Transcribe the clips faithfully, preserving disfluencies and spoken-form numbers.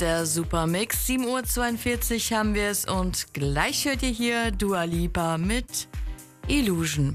der Supermix. sieben Uhr zweiundvierzig haben wir es und gleich hört ihr hier Dua Lipa mit Illusion.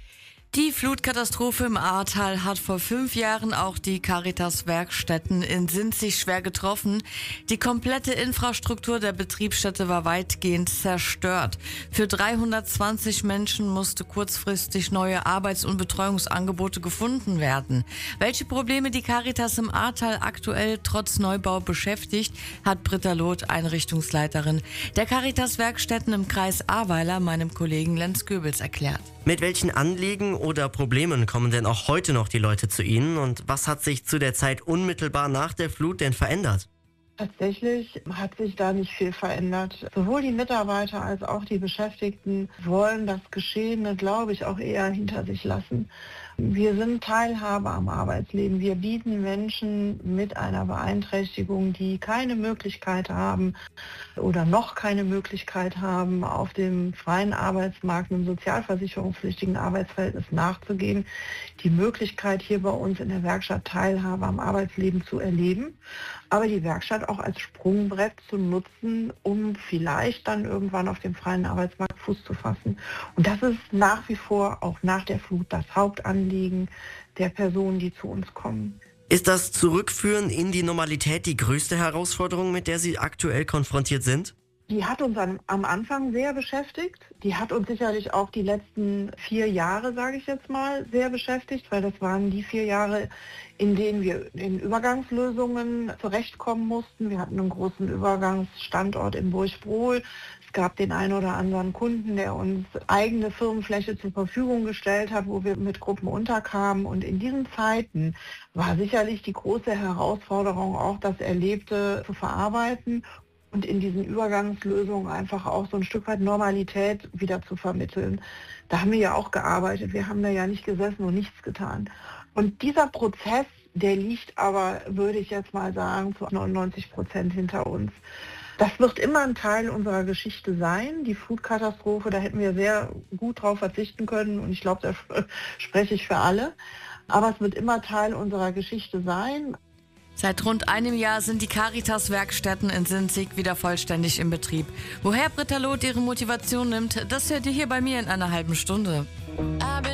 Die Flutkatastrophe im Ahrtal hat vor fünf Jahren auch die Caritas-Werkstätten in Sinzig schwer getroffen. Die komplette Infrastruktur der Betriebsstätte war weitgehend zerstört. Für dreihundertzwanzig Menschen musste kurzfristig neue Arbeits- und Betreuungsangebote gefunden werden. Welche Probleme die Caritas im Ahrtal aktuell trotz Neubau beschäftigt, hat Britta Loth, Einrichtungsleiterin der Caritas-Werkstätten im Kreis Ahrweiler, meinem Kollegen Lenz Goebels erklärt. Mit welchen Anliegen oder Problemen kommen denn auch heute noch die Leute zu Ihnen und was hat sich zu der Zeit unmittelbar nach der Flut denn verändert? Tatsächlich hat sich da nicht viel verändert. Sowohl die Mitarbeiter als auch die Beschäftigten wollen das Geschehene, glaube ich, auch eher hinter sich lassen. Wir sind Teilhaber am Arbeitsleben. Wir bieten Menschen mit einer Beeinträchtigung, die keine Möglichkeit haben oder noch keine Möglichkeit haben, auf dem freien Arbeitsmarkt einem sozialversicherungspflichtigen Arbeitsverhältnis nachzugehen, die Möglichkeit, hier bei uns in der Werkstatt Teilhabe am Arbeitsleben zu erleben, aber die Werkstatt auch als Sprungbrett zu nutzen, um vielleicht dann irgendwann auf dem freien Arbeitsmarkt Fuß zu fassen. Und das ist nach wie vor auch nach der Flut das Hauptanliegen der Personen, die zu uns kommen. Ist das Zurückführen in die Normalität die größte Herausforderung, mit der Sie aktuell konfrontiert sind? Die hat uns am, am Anfang sehr beschäftigt. Die hat uns sicherlich auch die letzten vier Jahre, sage ich jetzt mal, sehr beschäftigt, weil das waren die vier Jahre, in denen wir in Übergangslösungen zurechtkommen mussten. Wir hatten einen großen Übergangsstandort in Burgbrohl. Es gab den einen oder anderen Kunden, der uns eigene Firmenfläche zur Verfügung gestellt hat, wo wir mit Gruppen unterkamen. Und in diesen Zeiten war sicherlich die große Herausforderung auch, das Erlebte zu verarbeiten und in diesen Übergangslösungen einfach auch so ein Stück weit Normalität wieder zu vermitteln. Da haben wir ja auch gearbeitet. Wir haben da ja nicht gesessen und nichts getan. Und dieser Prozess, der liegt aber, würde ich jetzt mal sagen, zu neunundneunzig Prozent hinter uns. Das wird immer ein Teil unserer Geschichte sein. Die Flutkatastrophe, da hätten wir sehr gut drauf verzichten können und ich glaube, da spreche ich für alle. Aber es wird immer Teil unserer Geschichte sein. Seit rund einem Jahr sind die Caritas-Werkstätten in Sinzig wieder vollständig im Betrieb. Woher Britta Loth ihre Motivation nimmt, das hört ihr hier bei mir in einer halben Stunde.